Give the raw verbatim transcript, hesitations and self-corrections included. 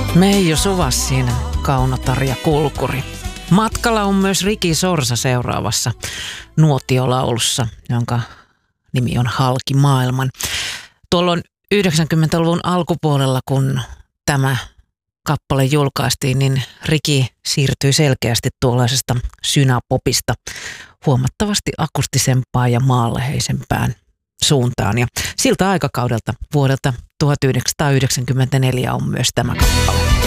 Meijo Suvas siinä, Kauno-Tarja Kulkuri. Matkalla on myös Riki Sorsa seuraavassa nuotiolaulussa, jonka nimi on Halki maailman. Tuolloin yhdeksänkymmentäluvun alkupuolella, kun tämä kappale julkaistiin, niin Riki siirtyi selkeästi tuollaisesta synapopista huomattavasti akustisempaan ja maanläheisempään suuntaan. Ja siltä aikakaudelta vuodelta tuhatyhdeksänsataayhdeksänkymmentäneljä on myös tämä kappale.